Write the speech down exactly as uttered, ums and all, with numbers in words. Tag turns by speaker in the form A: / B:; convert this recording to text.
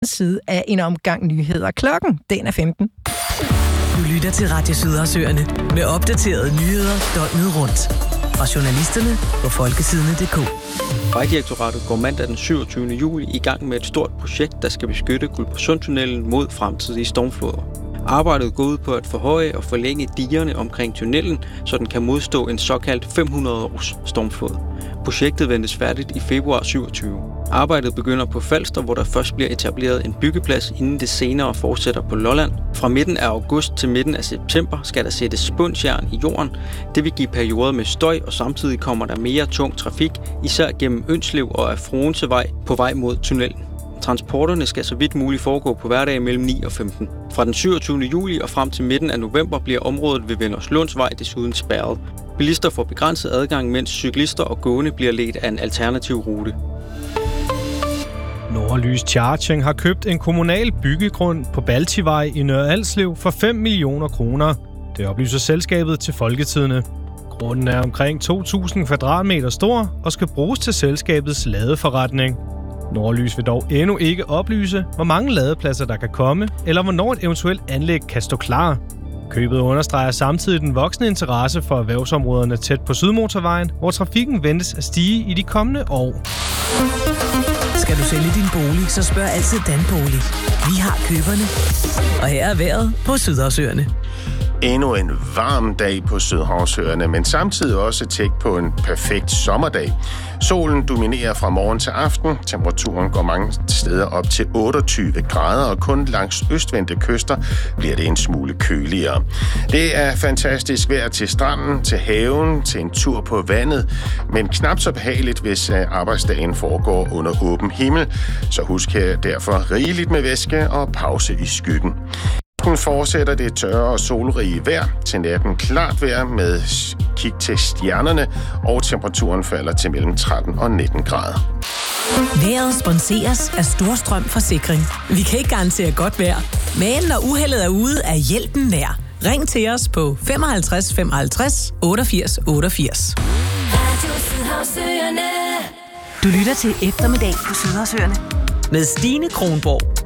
A: side af en omgang nyheder. Klokken, den er femten.
B: Du lytter til Radio Sydersøerne med opdaterede nyheder døgnet rundt. Fra journalisterne på folkesidene punktum d k.
C: Vejdirektoratet går mandag den syvogtyvende juli i gang med et stort projekt, der skal beskytte Guldborgsundtunnelen mod fremtidige stormfloder. Arbejdet går ud på at forhøje og forlænge digerne omkring tunnelen, så den kan modstå en såkaldt fem hundrede års stormflod. Projektet ventes færdigt i februar syvogtyve. Arbejdet begynder på Falster, hvor der først bliver etableret en byggeplads, inden det senere fortsætter på Lolland. Fra midten af august til midten af september skal der sættes spunsjern i jorden. Det vil give perioder med støj, og samtidig kommer der mere tung trafik, især gennem Ønslev og af Fruensevej på vej mod tunnelen. Transporterne skal så vidt muligt foregå på hverdage mellem ni og femten. Fra den syvogtyvende juli og frem til midten af november bliver området ved Vennerslundsvej desuden spærret. Bilister får begrænset adgang, mens cyklister og gående bliver ledt af en alternativ rute.
D: Nordlys Charging har købt en kommunal byggegrund på Baltivej i Nørre Alslev for fem millioner kroner. Det oplyser selskabet til Folketidene. Grunden er omkring to tusind kvadratmeter stor og skal bruges til selskabets ladeforretning. Nordlys vil dog endnu ikke oplyse, hvor mange ladepladser der kan komme, eller hvornår et eventuelt anlæg kan stå klar. Købet understreger samtidig den voksende interesse for erhvervsområderne tæt på Sydmotorvejen, hvor trafikken ventes at stige i de kommende år.
B: Skal du sælge din bolig, så spørg altid Danbolig. Vi har køberne. Og her er vejret på Sydersøerne.
E: Endnu en varm dag på Sydhavsøerne, men samtidig også tæt på en perfekt sommerdag. Solen dominerer fra morgen til aften. Temperaturen går mange steder op til otteogtyve grader, og kun langs østvendte kyster bliver det en smule køligere. Det er fantastisk vejr til stranden, til haven, til en tur på vandet, men knap så behageligt, hvis arbejdsdagen foregår under åben himmel. Så husk her derfor rigeligt med væske og pause i skyggen. Hun fortsætter det tørre og solrige vejr. Til natten klart vejr med kig til stjernerne, og temperaturen falder til mellem tretten og nitten grader.
B: Vejret sponseres af Storstrøm Forsikring. Vi kan ikke garantere godt vejr, men når uheldet er ude, er hjælpen nær. Ring til os på femoghalvtreds femoghalvtreds otteogfirs otteogfirs. Du lytter til Eftermiddag på Sydersøerne med Stine Kronborg.